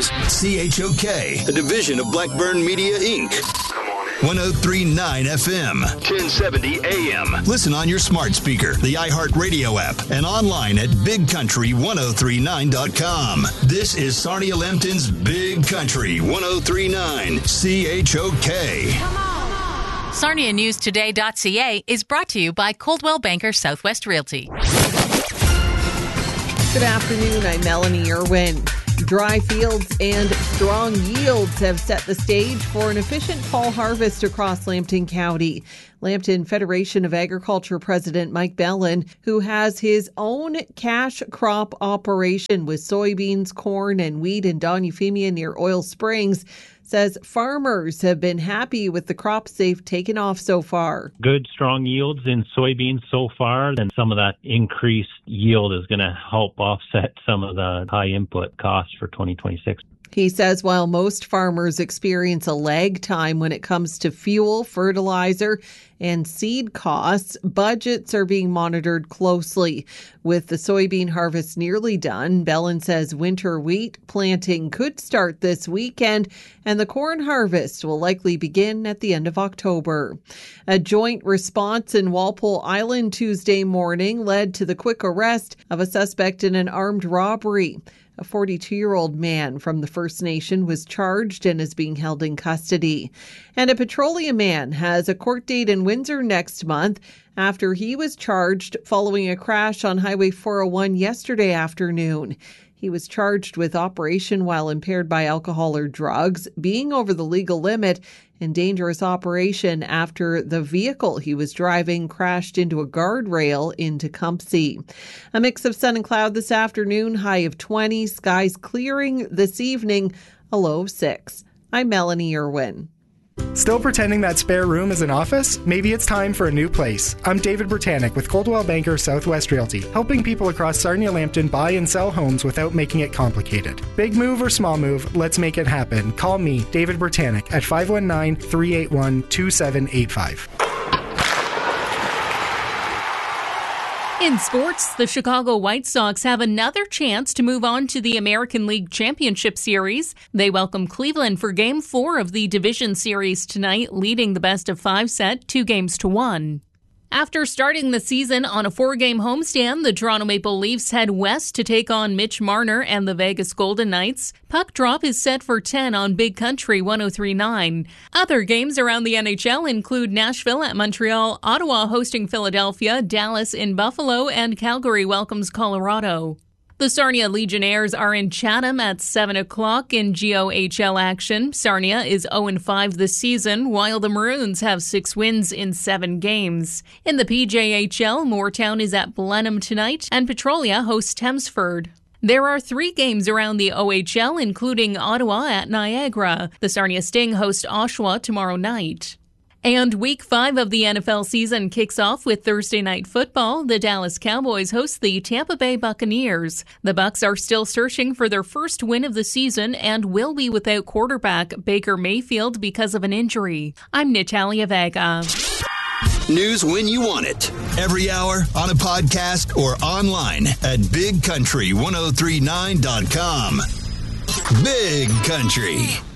is CHOK, a division of Blackburn Media, Inc. 103.9 FM, 1070 AM. Listen on your smart speaker, the iHeartRadio app, and online at BigCountry1039.com. This is Sarnia Lambton's Big Country 103.9 CHOK. Come on. SarniaNewsToday.ca is brought to you by Coldwell Banker Southwest Realty. Good afternoon. I'm Melanie Irwin. Dry fields and strong yields have set the stage for an efficient fall harvest across Lambton County. Lambton Federation of Agriculture President Mike Bellin, who has his own cash crop operation with soybeans, corn, and wheat in Don Euphemia near Oil Springs, says farmers have been happy with the crops they've taken off so far. Good, strong yields in soybeans so far, and some of that increased yield is going to help offset some of the high input costs for 2026. He says while most farmers experience a lag time when it comes to fuel, fertilizer, and seed costs, budgets are being monitored closely. With the soybean harvest nearly done, Bellin says winter wheat planting could start this weekend, and the corn harvest will likely begin at the end of October. A joint response in Walpole Island Tuesday morning led to the quick arrest of a suspect in an armed robbery. A 42-year-old man from the First Nation was charged and is being held in custody. And a petroleum man has a court date in Windsor next month after he was charged following a crash on Highway 401 yesterday afternoon. He was charged with operation while impaired by alcohol or drugs, being over the legal limit, and dangerous operation after the vehicle he was driving crashed into a guardrail in Tecumseh. A mix of sun and cloud this afternoon, high of 20, skies clearing this evening, a low of 6. I'm Melanie Irwin. Still pretending that spare room is an office? Maybe it's time for a new place. I'm David Britannic with Coldwell Banker Southwest Realty, helping people across Sarnia-Lambton buy and sell homes without making it complicated. Big move or small move, let's make it happen. Call me, David Britannic, at 519-381-2785. In sports, the Chicago White Sox have another chance to move on to the American League Championship Series. They welcome Cleveland for Game 4 of the Division Series tonight, leading the best-of-5 set 2-1. After starting the season on a 4-game homestand, the Toronto Maple Leafs head west to take on Mitch Marner and the Vegas Golden Knights. Puck drop is set for 10 on Big Country 103.9. Other games around the NHL include Nashville at Montreal, Ottawa hosting Philadelphia, Dallas in Buffalo, and Calgary welcomes Colorado. The Sarnia Legionnaires are in Chatham at 7 o'clock in GOHL action. Sarnia is 0-5 this season, while the Maroons have 6 wins in 7 games. In the PJHL, Mooretown is at Blenheim tonight, and Petrolia hosts Thamesford. There are 3 games around the OHL, including Ottawa at Niagara. The Sarnia Sting host Oshawa tomorrow night. And Week 5 of the NFL season kicks off with Thursday Night Football. The Dallas Cowboys host the Tampa Bay Buccaneers. The Bucs are still searching for their first win of the season and will be without quarterback Baker Mayfield because of an injury. I'm Natalia Vega. News when you want it. Every hour, on a podcast, or online at BigCountry1039.com. Big Country.